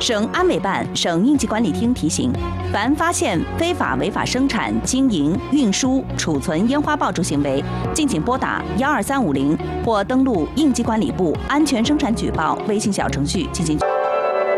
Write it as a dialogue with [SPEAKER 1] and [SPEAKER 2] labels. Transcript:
[SPEAKER 1] 省安委办、省应急管理厅提醒：凡发现非法违法生产、经营、运输、储存烟花爆竹行为，敬请拨打12350或登录应急管理部安全生产举报微信小程序进行。